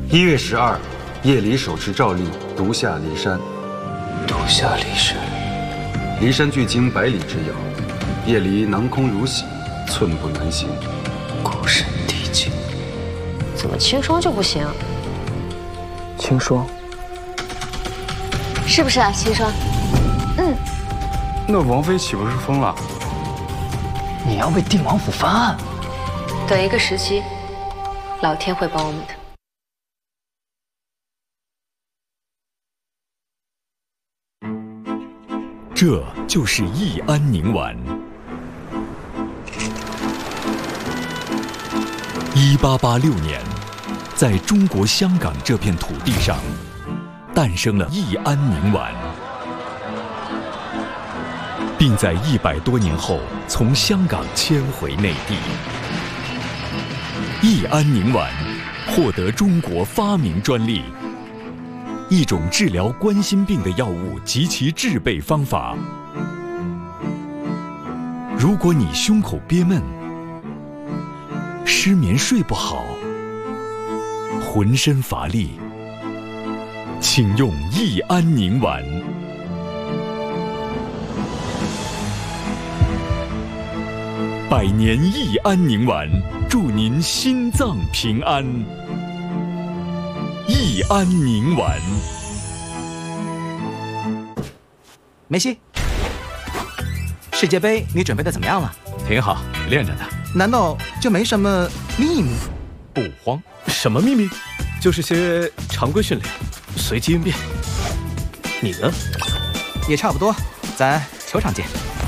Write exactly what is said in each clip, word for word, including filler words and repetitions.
一月十二，叶离手持诏令独下骊山。 独下骊山。 骊山距今百里之遥，叶离囊空如洗，寸步难行。 孤身帝境。 怎么轻霜就不行？ 轻霜。 是不是啊，轻霜？嗯。 那王妃岂不是疯了？ 你要为定王府翻案？ 等一个时机，老天会帮我们的。 这就是义安宁丸。一八八六年，在中国香港这片土地上，诞生了义安宁丸，并在一百多年后从香港迁回内地。义安宁丸获得中国发明专利。一种治疗冠心病的药物及其制备方法。如果你胸口憋闷、失眠睡不好、浑身乏力，请用义安宁丸。百年义安宁丸，祝您心脏平安。义安宁丸。 梅西，世界杯你准备的怎么样了？ 挺好，练着呢。 难道就没什么秘密？ 不慌，什么秘密？就是些常规训练，随机应变。你呢？ 也差不多，咱球场见。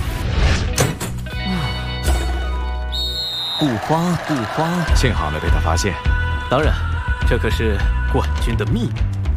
不慌不慌， 幸好没被他发现。当然，这可是冠军的秘密。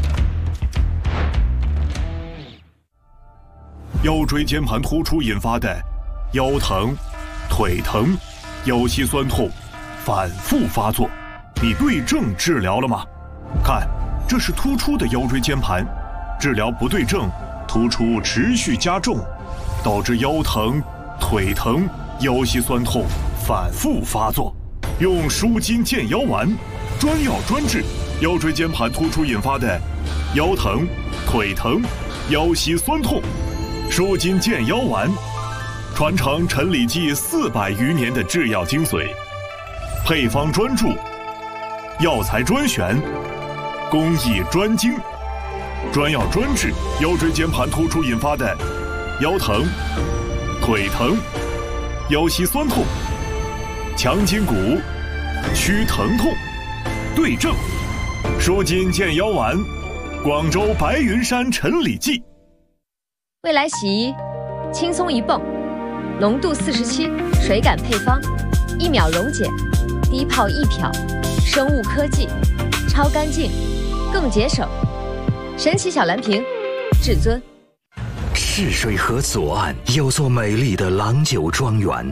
腰椎间盘突出引发的腰疼、腿疼、腰膝酸痛反复发作，你对症治疗了吗？看，这是突出的腰椎间盘，治疗不对症，突出持续加重，导致腰疼、腿疼、腰膝酸痛反复发作。用舒筋健腰丸，专药专治腰椎间盘突出引发的腰疼、腿疼、腰膝酸痛。舒筋健腰丸，传承陈李济四百余年的制药精髓，配方专注，药材专选，工艺专精，专药专治腰椎间盘突出引发的腰疼、腿疼、腰膝酸痛，强筋骨，祛疼痛，对症。舒筋健腰丸，广州白云山陈李济。 未来洗衣，轻松一泵，浓度四十七，水感配方，一秒溶解，低泡易漂，生物科技，超干净，更节省。神奇小蓝瓶，至尊。 赤水河左岸有座美丽的郎酒庄园，